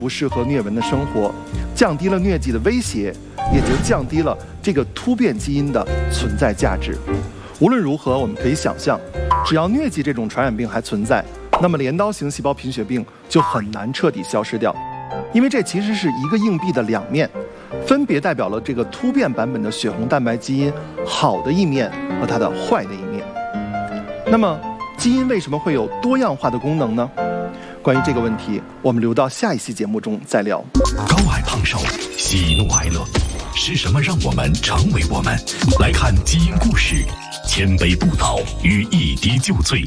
不适合疟蚊的生活，降低了疟疾的威胁，也就降低了这个突变基因的存在价值。无论如何，我们可以想象，只要疟疾这种传染病还存在，那么镰刀型细胞贫血病就很难彻底消失掉，因为这其实是一个硬币的两面，分别代表了这个突变版本的血红蛋白基因好的一面和它的坏的一面。那么，基因为什么会有多样化的功能呢？关于这个问题，我们留到下一期节目中再聊。 高矮胖瘦，喜怒哀乐，是什么让我们成为我们？来看基因故事，千杯不倒与一滴就醉。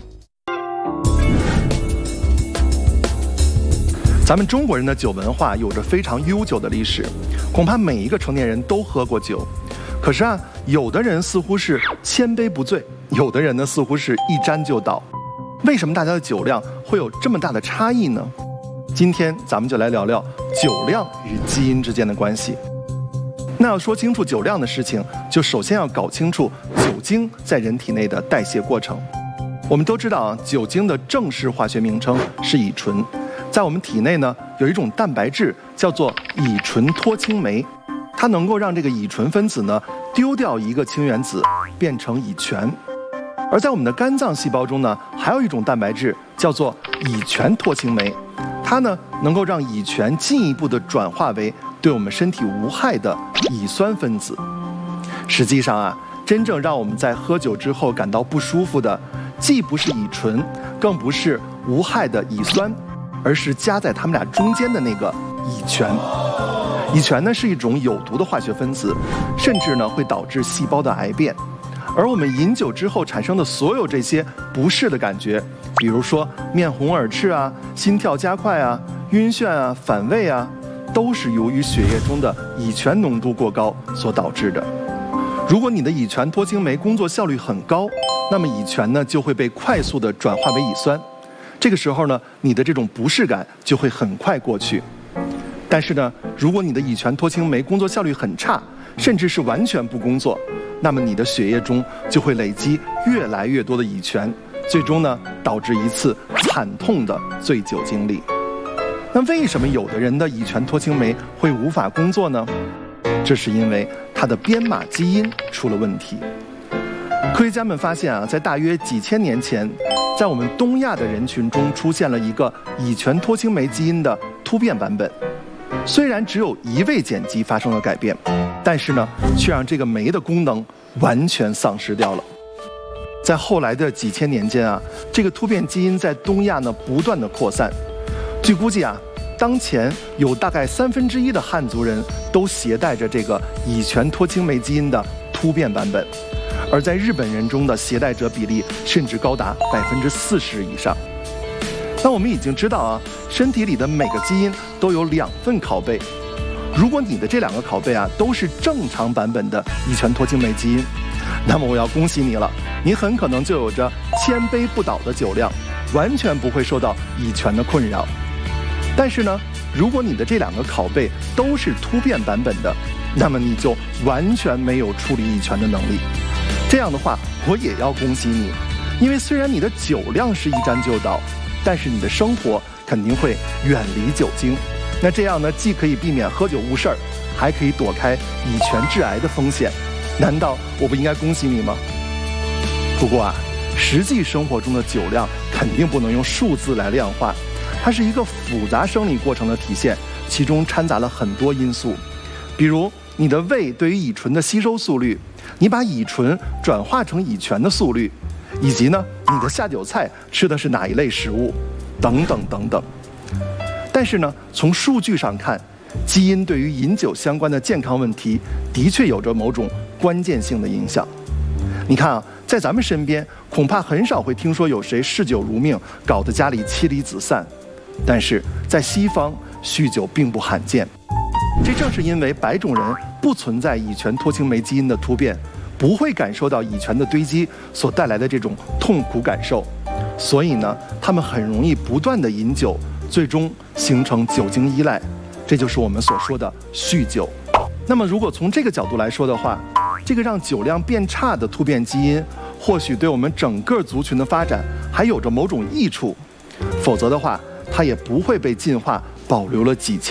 咱们中国人的酒文化有着非常悠久的历史，恐怕每一个成年人都喝过酒。可是啊，有的人似乎是千杯不醉，有的人呢似乎是一沾就倒。为什么大家的酒量会有这么大的差异呢？今天咱们就来聊聊酒量与基因之间的关系。那要说清楚酒量的事情，就首先要搞清楚酒精在人体内的代谢过程。我们都知道啊，酒精的正式化学名称是乙醇。在我们体内呢，有一种蛋白质叫做乙醇脱氢酶，它能够让这个乙醇分子呢丢掉一个氢原子，变成乙醛。而在我们的肝脏细胞中呢，还有一种蛋白质叫做乙醛脱氢酶，它呢能够让乙醛进一步的转化为对我们身体无害的乙酸分子。实际上啊，真正让我们在喝酒之后感到不舒服的，既不是乙醇，更不是无害的乙酸，而是夹在它们俩中间的那个乙醛。乙醛呢是一种有毒的化学分子，甚至呢会导致细胞的癌变。而我们饮酒之后产生的所有这些不适的感觉，比如说面红耳赤啊、心跳加快啊、晕眩啊、反胃啊，都是由于血液中的乙醛浓度过高所导致的。如果你的乙醛脱氢酶工作效率很高，那么乙醛呢就会被快速的转化为乙酸，这个时候呢，你的这种不适感就会很快过去。但是呢，如果你的乙醛脱氢酶工作效率很差，甚至是完全不工作，那么你的血液中就会累积越来越多的乙醛，最终呢导致一次惨痛的醉酒经历。那为什么有的人的乙醛脱氢酶会无法工作呢？这是因为它的编码基因出了问题。科学家们发现啊，在大约几千年前，在我们东亚的人群中出现了一个乙醛脱氢酶基因的突变版本。虽然只有一位碱基发生了改变，但是呢，却让这个酶的功能完全丧失掉了。在后来的几千年间啊，这个突变基因在东亚呢不断的扩散。据估计啊，当前有大概1/3的汉族人都携带着这个乙醛脱氢酶基因的突变版本，而在日本人中的携带者比例甚至高达40%以上。那我们已经知道啊，身体里的每个基因都有2份拷贝。如果你的这2个拷贝啊都是正常版本的乙醛脱氢酶基因，那么我要恭喜你了，你很可能就有着千杯不倒的酒量，完全不会受到乙醛的困扰。但是呢，如果你的这2个拷贝都是突变版本的，那么你就完全没有处理乙醛的能力。这样的话，我也要恭喜你，因为虽然你的酒量是一沾就倒，但是你的生活肯定会远离酒精。那这样呢，既可以避免喝酒误事儿，还可以躲开乙醛致癌的风险。难道我不应该恭喜你吗？不过啊，实际生活中的酒量肯定不能用数字来量化，它是一个复杂生理过程的体现，其中掺杂了很多因素，比如你的胃对于乙醇的吸收速率，你把乙醇转化成乙醛的速率，以及呢你的下酒菜吃的是哪一类食物，等等等等。但是呢，从数据上看，基因对于饮酒相关的健康问题的确有着某种关键性的影响。你看啊，在咱们身边恐怕很少会听说有谁嗜酒如命，搞得家里妻离子散。但是在西方，酗酒并不罕见。这正是因为白种人不存在乙醛脱氢酶基因的突变，不会感受到乙醛的堆积所带来的这种痛苦感受，所以呢，他们很容易不断的饮酒，最终形成酒精依赖，这就是我们所说的酗酒。那么如果从这个角度来说的话，这个让酒量变差的突变基因，或许对我们整个族群的发展还有着某种益处，否则的话，它也不会被进化保留了几千